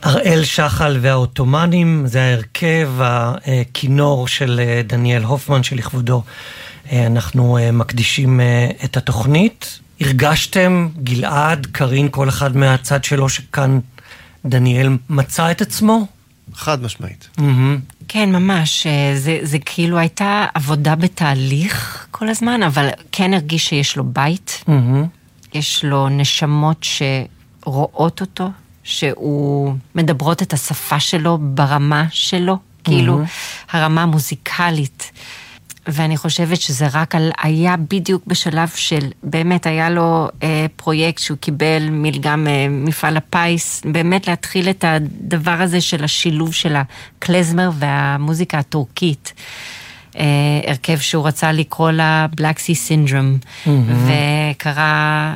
הראל שחל והאוטומנים, זה ההרכב, הכינור של דניאל הופמן, שלכבודו אנחנו מקדישים את התוכנית. הרגשתם, גלעד, קרין, כל אחד מהצד שלו, שכאן דניאל מצא את עצמו? חד משמעית. כן, ממש. זה כאילו הייתה עבודה בתהליך כל הזמן, אבל כן הרגיש שיש לו בית. יש לו נשמות שרואות אותו, שהוא מדברות את השפה שלו ברמה שלו, כאילו הרמה המוזיקלית. ואני חושבת שזה רק היה בדיוק בשלב של, באמת היה לו פרויקט שהוא קיבל מלגה מפעל הפיס, באמת להתחיל את הדבר הזה של השילוב של הקלזמר והמוזיקה הטורקית. הרכב שהוא רצה לקרוא לה Black Sea Syndrome, וקרה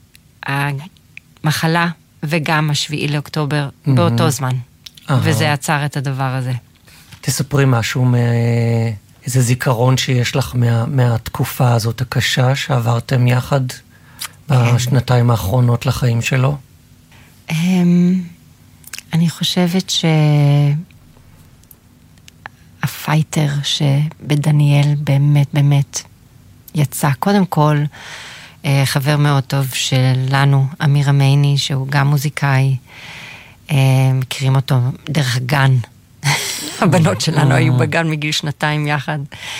המחלה וגם השביעי לאוקטובר באותו זמן, וזה עצר את הדבר הזה. תספרי משהו איזה זיכרון שיש לך מהתקופה הזאת הקשה שעברתם יחד בשנתיים האחרונות לחיים שלו? אני חושבת שהפייטר שבדניאל באמת באמת יצא. קודם כל, חבר מאוד טוב שלנו, אמיר המייני, שהוא גם מוזיקאי, מכירים אותו דרך גן. הבנות שלנו היו בגן מגיל 2 יחד,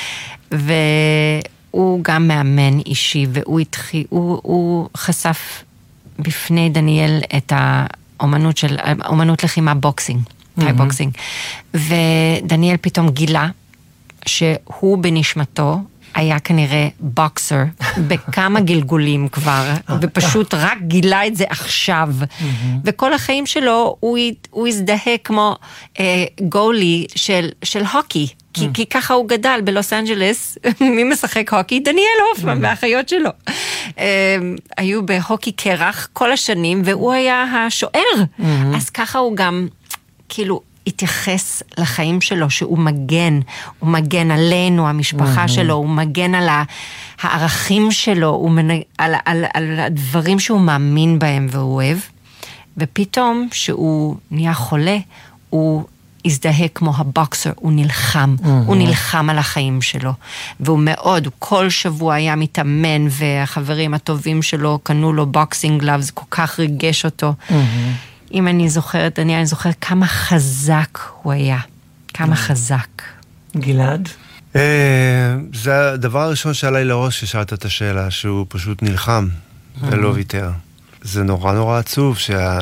והוא גם מאמן אישי, והוא חשף בפני דניאל את האומנות לחימה בוקסינג, טאי בוקסינג, ודניאל פתאום גילה שהוא בנשמתו היה כנראה בוקסר בכמה גלגולים כבר, ופשוט רק גילה את זה עכשיו. וכל החיים שלו הוא הזדהה כמו גולי של הוקי, כי ככה הוא גדל בלוס אנג'לס. מי משחק הוקי? דניאל הופמן והאחיות שלו. היו בהוקי קרח כל השנים, והוא היה השוער. אז ככה הוא גם כאילו התייחס לחיים שלו, שהוא מגן, הוא מגן עלינו, המשפחה שלו, הוא מגן על הערכים שלו, על הדברים שהוא מאמין בהם והוא אוהב, ופתאום שהוא נהיה חולה, הוא הזדהה כמו הבוקסר, הוא נלחם, הוא נלחם על החיים שלו, והוא מאוד, הוא כל שבוע היה מתאמן, והחברים הטובים שלו קנו לו בוקסינג גלאב, זה כל כך ריגש אותו. אם אני זוכרת, אני זוכר כמה חזק הוא היה. כמה חזק. גלעד? זה הדבר הראשון שעלי לראש ששאלת את השאלה, שהוא פשוט נלחם ולא ויתר. זה נורא נורא עצוב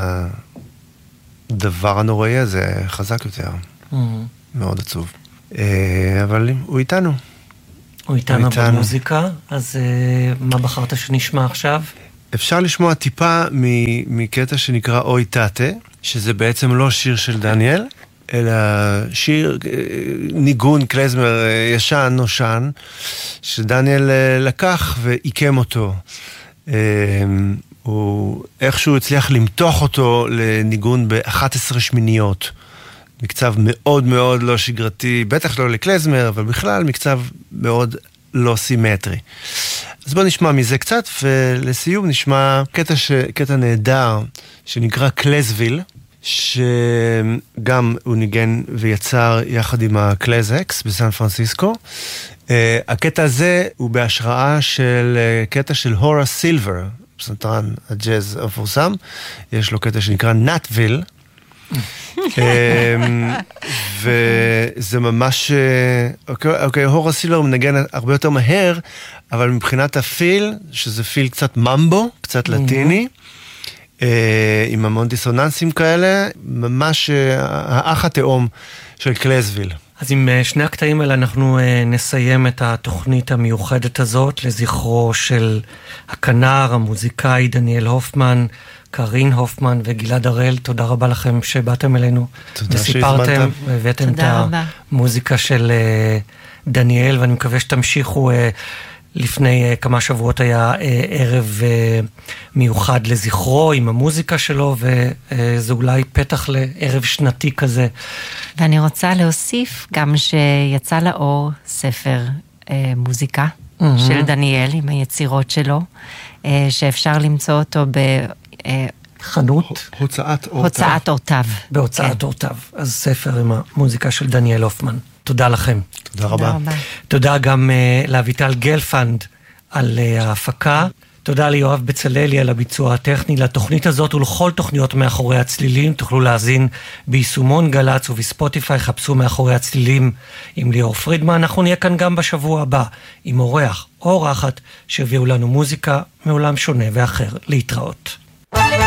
שהדבר הנוראי הזה חזק יותר. מאוד עצוב. אבל הוא איתנו. הוא איתנו במוזיקה, אז מה בחרת שנשמע עכשיו? אפשר לשמוע טיפה מקטע שנקרא אוי טאטה, שזה בעצם לא שיר של דניאל, אלא שיר ניגון קלזמר ישן נושן, שדניאל לקח ועיקם אותו. הוא איכשהו הצליח למתוח אותו לניגון ב-11 שמיניות. מקצב מאוד מאוד לא שגרתי, בטח לא לקלזמר, אבל בכלל מקצב מאוד לא סימטרי. אז בוא נשמע מזה קצת, ולסיום נשמע קטע נהדר שנקרא קלזוויל, שגם הוא ניגן ויצר יחד עם הקלזקס בסן פרנסיסקו. הקטע הזה הוא בהשראה של קטע של הורס סילבר, פסנתרן הג'אז המפורסם. יש לו קטע שנקרא נאטוויל, וזה ממש אוקיי, הורס סילבר מנגן הרבה יותר מהר, אבל מבחינת הפיל, שזה פיל קצת ממבו, קצת לטיני, עם המון דיסוננסים כאלה, ממש האח התאום של קלזוויל. אז עם שני הקטעים האלה אנחנו נסיים את התוכנית המיוחדת הזאת לזכרו של הכנר, המוזיקאי דניאל הופמן, קרין הופמן וגלעד הראל. תודה רבה לכם שבאתם אלינו וסיפרתם והבאתם את המוזיקה של דניאל, ואני מקווה שתמשיכו. לפני כמה שבועות היה ערב מיוחד לזכרו עם המוזיקה שלו, וזה אולי פתח לערב שנתי כזה. ואני רוצה להוסיף גם שיצא לאור ספר מוזיקה של דניאל עם היצירות שלו, שאפשר למצוא אותו חנות? הוצאת אורטב. בהוצאת אורטב. אז ספר עם המוזיקה של דניאל הופמן. תודה לכם. תודה רבה. תודה גם לאביטל גלפנד על ההפקה. תודה ליואב בצללי על הביצוע הטכני. לתוכנית הזאת ולכל תוכניות מאחורי הצלילים תוכלו להזין ביישומון גלץ ובספוטיפיי. חפשו מאחורי הצלילים עם ליאור פרידמן. אנחנו נהיה כאן גם בשבוע הבא עם אורח או אורחת שהביאו לנו מוזיקה מעולם שונה ואחר. להתראות.